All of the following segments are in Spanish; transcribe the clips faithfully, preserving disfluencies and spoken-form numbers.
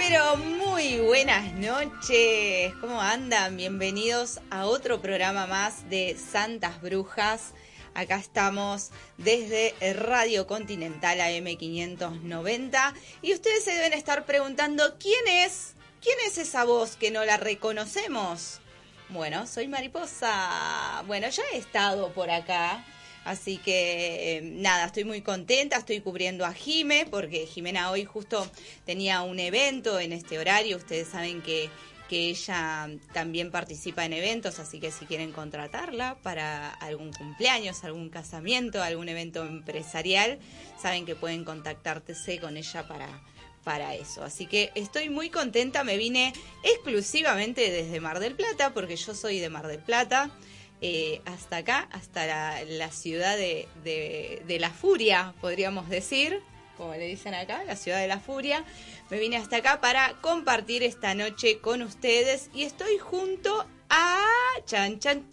pero muy buenas noches. ¿Cómo andan? Bienvenidos a otro programa más de Santas Brujas. Acá estamos desde Radio Continental A M quinientos noventa y ustedes se deben estar preguntando ¿quién es? ¿Quién es esa voz que no la reconocemos? Bueno, soy Mariposa. Bueno, ya he estado por acá. Así que, eh, nada, estoy muy contenta, estoy cubriendo a Jime, porque Jimena hoy justo tenía un evento en este horario. Ustedes saben que, que ella también participa en eventos, así que si quieren contratarla para algún cumpleaños, algún casamiento, algún evento empresarial, saben que pueden contactarse con ella para, para eso. Así que estoy muy contenta, me vine exclusivamente desde Mar del Plata, porque yo soy de Mar del Plata. Eh, hasta acá, hasta la, la ciudad de, de, de la furia, podríamos decir, como le dicen acá, la ciudad de la furia. Me vine hasta acá para compartir esta noche con ustedes y estoy junto a... ¡Chan, chan,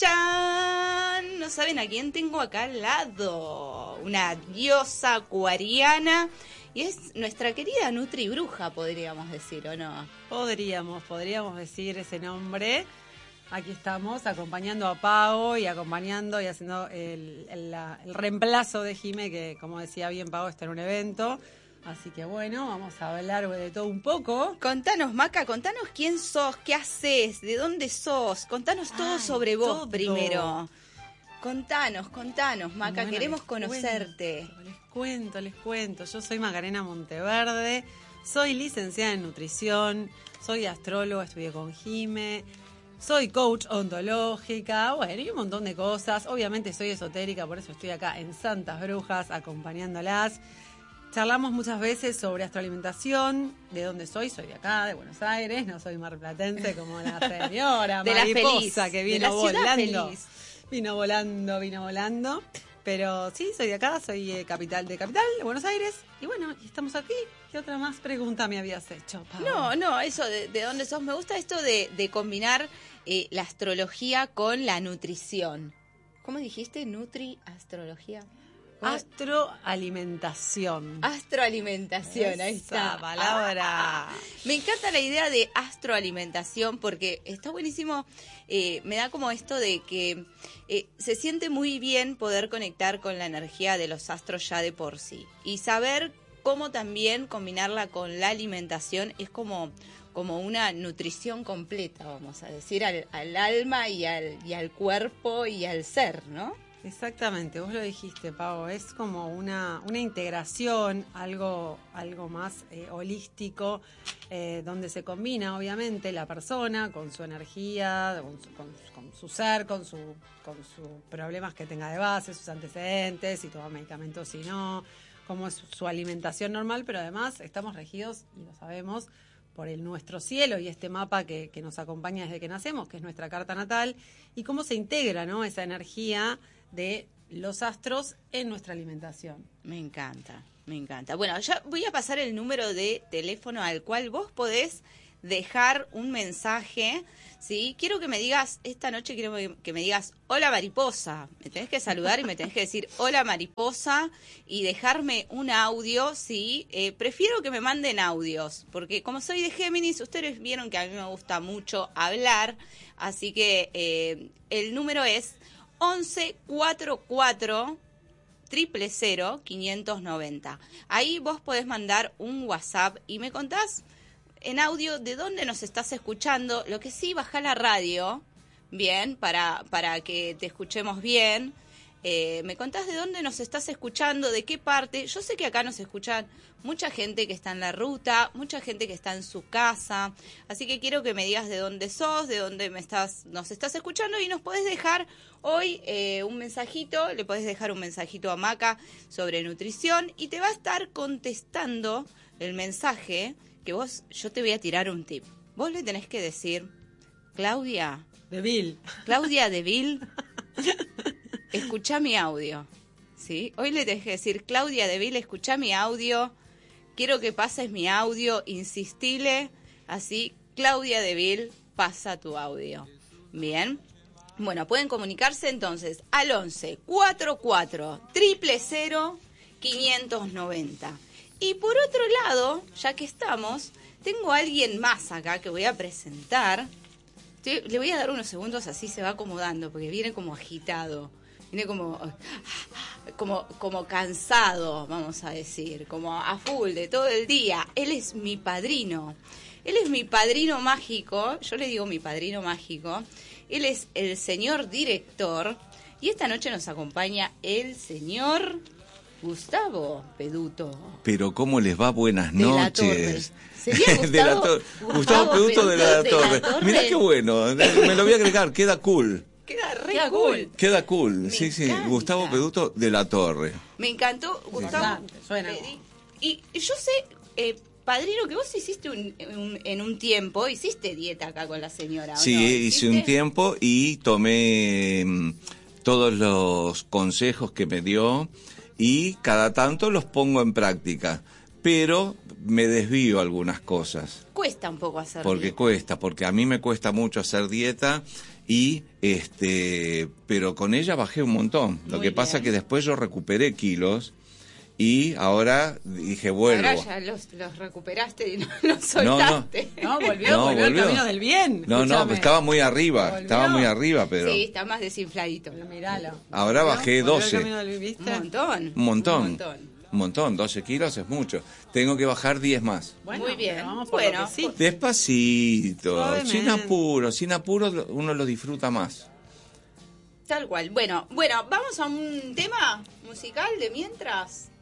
chan! No saben a quién tengo acá al lado. Una diosa acuariana y es nuestra querida Nutri Bruja, podríamos decir, ¿o no? Podríamos, podríamos decir ese nombre. Aquí estamos acompañando a Pau y acompañando y haciendo el, el, la, el reemplazo de Jime, que como decía bien Pau está en un evento. Así que bueno, vamos a hablar de todo un poco. Contanos, Maca, contanos quién sos, qué haces, de dónde sos. Contanos todo Ay, sobre vos todo. primero. Contanos, contanos, Maca, bueno, queremos les conocerte. Cuento, les cuento, les cuento. Yo soy Macarena Monteverde, soy licenciada en nutrición, soy astróloga, estudié con Jime. Soy coach ontológica, bueno, y un montón de cosas. Obviamente soy esotérica, por eso estoy acá en Santas Brujas acompañándolas. Charlamos muchas veces sobre astroalimentación. ¿De dónde soy? Soy de acá, de Buenos Aires. No soy marplatense como la señora de Mariposa la que vino de la volando. Feliz. Vino volando, vino volando. Pero sí, soy de acá, soy eh, capital de capital, de Buenos Aires. Y bueno, y estamos aquí. ¿Qué otra más pregunta me habías hecho, Pau? No, no, eso de, de dónde sos. Me gusta esto de, de combinar eh, la astrología con la nutrición. ¿Cómo dijiste? Nutri, astrología. Astroalimentación. Astroalimentación, Esa ahí está. palabra. Me encanta la idea de astroalimentación porque está buenísimo. Eh, me da como esto de que eh, se siente muy bien poder conectar con la energía de los astros ya de por sí. Y saber cómo también combinarla con la alimentación es como, como una nutrición completa, vamos a decir, al, al alma y al, y al cuerpo y al ser, ¿no? Exactamente, vos lo dijiste, Pau, es como una, una integración, algo, algo más eh, holístico, eh, donde se combina obviamente la persona con su energía, con su, con, con su ser, con su, con sus problemas que tenga de base, sus antecedentes, si toma medicamentos, si no, como es su, su alimentación normal, pero además estamos regidos, y lo sabemos, por el nuestro cielo y este mapa que, que nos acompaña desde que nacemos, que es nuestra carta natal, y cómo se integra, ¿no?, esa energía de los astros en nuestra alimentación. Me encanta, me encanta. Bueno, ya voy a pasar el número de teléfono al cual vos podés dejar un mensaje, ¿sí? Quiero que me digas, esta noche quiero que me digas, hola Mariposa. Me tenés que saludar y me tenés que decir, hola Mariposa, y dejarme un audio, ¿sí? Eh, prefiero que me manden audios, porque como soy de Géminis, ustedes vieron que a mí me gusta mucho hablar, así que eh, el número es once cuarenta y cuatro cero cero quinientos noventa. Ahí vos podés mandar un WhatsApp y me contás en audio de dónde nos estás escuchando. Lo que sí, bajá la radio, bien, para, para que te escuchemos bien. Eh, me contás de dónde nos estás escuchando, de qué parte. Yo sé que acá nos escuchan mucha gente que está en la ruta, mucha gente que está en su casa. Así que quiero que me digas de dónde sos, de dónde me estás, nos estás escuchando y nos podés dejar hoy eh, un mensajito. Le podés dejar un mensajito a Maca sobre nutrición y te va a estar contestando el mensaje que vos, yo te voy a tirar un tip. Vos le tenés que decir, Claudia. Deville. Claudia Deville. Escuchá mi audio, ¿sí? Hoy le tenés que decir, Claudia Deville, escuchá mi audio, quiero que pases mi audio, insistile, así, Claudia Deville, pasa tu audio. Bien, bueno, pueden comunicarse entonces al once cuarenta y cuatro cero cero quinientos noventa. Y por otro lado, ya que estamos, tengo a alguien más acá que voy a presentar. Te- le voy a dar unos segundos, así se va acomodando, porque viene como agitado. Viene como, como, como cansado, vamos a decir, como a full de todo el día. Él es mi padrino. Él es mi padrino mágico. Yo le digo mi padrino mágico. Él es el señor director. Y esta noche nos acompaña el señor Gustavo Peduto. Pero ¿cómo les va? Buenas De la Torre. noches. ¿Sería Gustavo, De la Torre. Gustavo Gustavo Peduto de la de Torre. la Torre? Mirá qué bueno, me lo voy a agregar, queda cool. Queda re Queda cool. cool. Queda cool, Me sí, sí. encanta. Gustavo Peduto de la Torre. Me encantó, Gustavo. Bastante, suena. Pedi- Y, y yo sé, eh, padrino, que vos hiciste un, un- en un tiempo, hiciste dieta acá con la señora, ¿o Sí, no? hice ¿Hiciste? un tiempo y tomé mm, todos los consejos que me dio y cada tanto los pongo en práctica, pero me desvío algunas cosas. Cuesta un poco hacer Porque dieta. cuesta, porque a mí me cuesta mucho hacer dieta y este, pero con ella bajé un montón. Lo Muy que pasa bien. que después yo recuperé kilos y ahora dije vuelvo. Ahora ya los, los recuperaste y no los soltaste. No, volvió, No, volvió, volvió. al camino del bien. No, no, escúchame. estaba muy arriba, ¿Volvió? estaba muy arriba, pero Sí, está más desinfladito. Pero miralo. Ahora ¿Volvió? bajé ¿Volvió al doce. camino del bien, Un ¿viste? montón. un montón. Un montón. Un montón, doce kilos es mucho. Tengo que bajar diez más. Bueno, Muy bien. pero vamos por Bueno, lo que sí. Despacito, Suavemente. sin apuro, sin apuro lo- uno lo disfruta más. Tal cual. Bueno, bueno, vamos a un tema musical de mientras.